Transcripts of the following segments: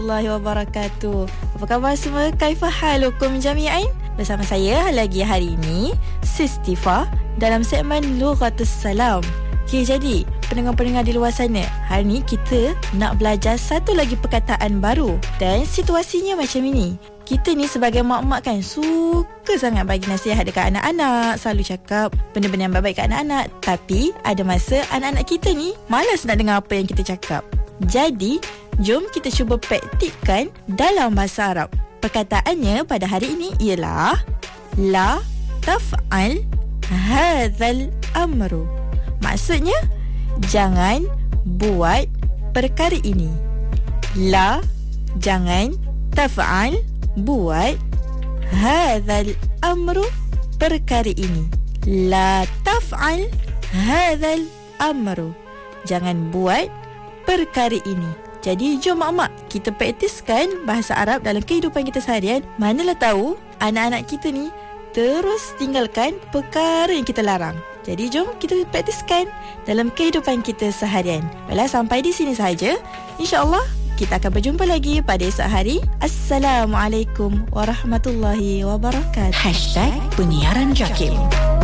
Warahmatullahi wabarakatuh. Apa khabar semua? Kaifa halukum jami'ain? Bersama saya lagi hari ini Sis Tifa dalam segmen Lughatus Salam. Okey, jadi pendengar-pendengar di luar sana, hari ni kita nak belajar satu lagi perkataan baru. Dan situasinya macam ini. Kita ni sebagai mak-mak kan suka sangat bagi nasihat dekat anak-anak, selalu cakap benda-benda yang baik-baik kat anak-anak. Tapi ada masa anak-anak kita ni malas nak dengar apa yang kita cakap. Jadi, jom kita cuba praktikkan dalam bahasa Arab. Perkataannya pada hari ini ialah La taf'al hadzal amru. Maksudnya, jangan buat perkara ini. La, jangan, taf'al, buat, hadzal amru, perkara ini. La taf'al hadzal amru. Jangan buat perkara ini. Jadi jom mak-mak kita praktiskan bahasa Arab dalam kehidupan kita seharian. Manalah tahu anak-anak kita ni terus tinggalkan perkara yang kita larang. Jadi jom kita praktiskan dalam kehidupan kita seharian. Baiklah, sampai di sini sahaja. InsyaAllah kita akan berjumpa lagi pada esok hari. Assalamualaikum warahmatullahi wabarakatuh. #Penyiaran Jakim.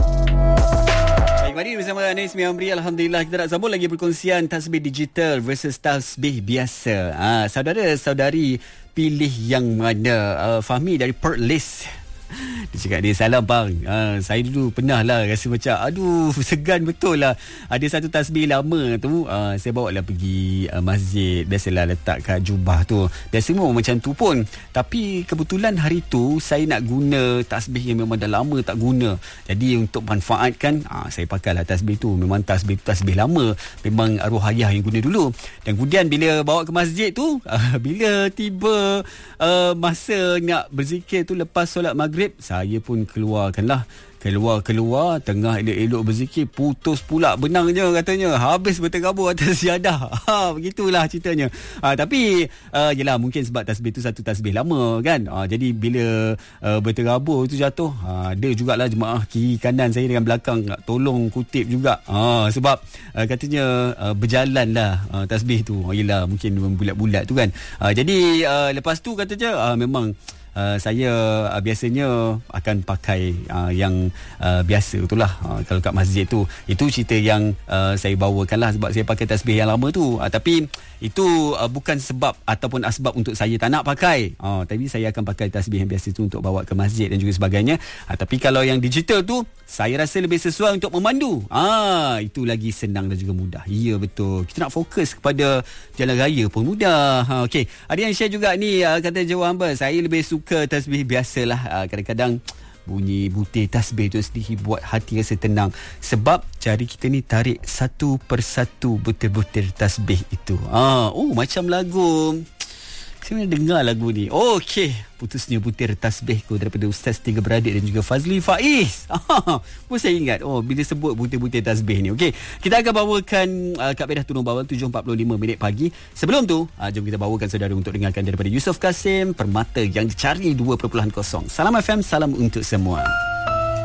Mari bersama Anaismi Amri. Alhamdulillah kita nak sambung lagi perkongsian tasbih digital versus tasbih biasa. Saudara-saudari pilih yang mana? Fahmi dari Perth List. Dia cakap dia salam bang. Saya dulu pernah lah rasa macam aduh segan betul lah. Ada satu tasbih lama tu saya bawa lah pergi masjid. Biasalah letak kat jubah tu. Dan semua macam tu pun. Tapi kebetulan hari tu saya nak guna tasbih yang memang dah lama tak guna. Jadi untuk manfaatkan saya pakailah tasbih tu. Memang tasbih lama. Memang arwah ayah yang guna dulu. Dan kemudian bila bawa ke masjid tu bila tiba masa nak berzikir tu lepas solat maghrib, saya pun keluar tengah elok-elok berzikir, putus pula benangnya katanya, habis berterabur atas syahadah. Begitulah ceritanya. Tapi yelah, mungkin sebab tasbih tu satu tasbih lama kan. Jadi bila berterabur tu jatuh, ada jugalah jemaah kiri kanan saya dengan belakang tolong kutip juga. Sebab katanya berjalan lah tasbih tu. Yelah, mungkin bulat-bulat tu kan. Jadi lepas tu katanya memang saya biasanya akan pakai yang biasa itulah kalau kat masjid tu. Itu cerita yang saya bawakan lah sebab saya pakai tasbih yang lama tu. Tapi itu bukan sebab ataupun asbab untuk saya tak nak pakai. Tapi saya akan pakai tasbih yang biasa tu untuk bawa ke masjid dan juga sebagainya. Tapi kalau yang digital tu saya rasa lebih sesuai untuk memandu. Itu lagi senang dan juga mudah. Ya betul. Kita nak fokus kepada jalan raya pun mudah. Okey, ada yang share juga ni kata jawab hamba, saya lebih suka tasbih biasalah. Kadang-kadang bunyi butir tasbih tu sendiri buat hati rasa tenang. Sebab jari kita ni tarik satu persatu butir-butir tasbih itu. Macam lagu, saya dengar lagu ni. Okey, putusnya butir tasbihku daripada Ustaz Tiga Beradik dan juga Fazli Faiz. Pun saya ingat bila sebut butir-butir tasbih ni. Okey, kita akan bawakan Kaedah Turun Bawah 7.45 pagi. Sebelum tu jom kita bawakan saudara untuk dengarkan daripada Yusof Kasim, Permata yang dicari 2.0. Salam FM, salam untuk semua.